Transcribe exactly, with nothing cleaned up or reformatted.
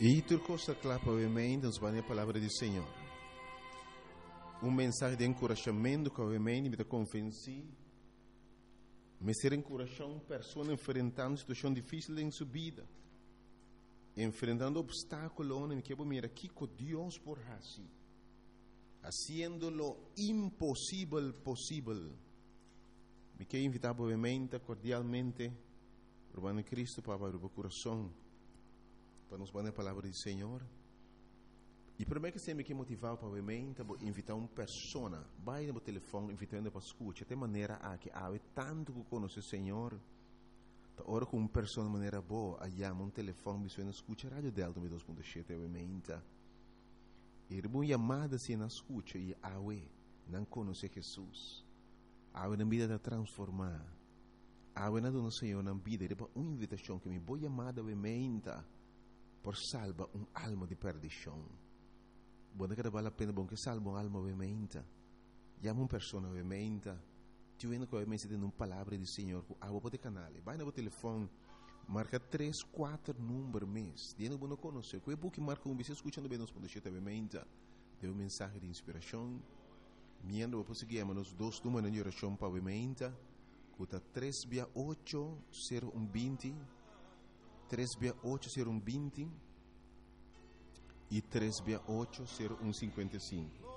E turcosa clapa obviamente nos vai a palavra do Senhor. Um mensagem de encorajamento que obviamente me dá convencer, me ser encorajar uma pessoa enfrentando uma situação difícil em sua vida, enfrentando obstáculos, onde me quero mirar aqui com Deus por assim, haciendo lo impossível possível. Me quero invitar obviamente, cordialmente, por o Cristo para abrir o coração, para nos dar a palavra do Senhor. E primeiro que sempre que motivar para obviamente, invitar uma pessoa, vai no telefone, invitando para escutar, de maneira a que há tanto que conhece o Senhor, a hora com uma pessoa de maneira boa, aí um telefone, você não escuta a rádio Delta dois ponto sete, obviamente. E uma chamada se não escuta, e há não conhece Jesus. Há uma vida de transformar. Há uma dona Senhor na vida, e uma invitação que me vou chamar obviamente, por salvar uma alma de perdição. Buona che vale la pena bom que salva uma alma ovviamente. Chiama uma pessoa ovviamente. Ti vendo che ovviamente tem uma palavra do Senhor com água para o canal. Vai no telefone, marca três, quatro números mês. Diano não conhece. Que é porque marca um você escutando bem nos pontos obviamente. Deu mensagem de inspiração. Miando vou conseguir nos dois números de oração para obviamente. Cuta três oito zero um vinte, três oito zero um vinte e três oito zero um cinquenta e cinco.